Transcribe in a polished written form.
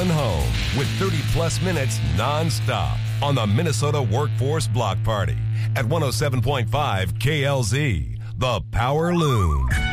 run home with 30-plus minutes nonstop on the Minnesota Workforce Block Party at 107.5 KLZ, the Power Loon.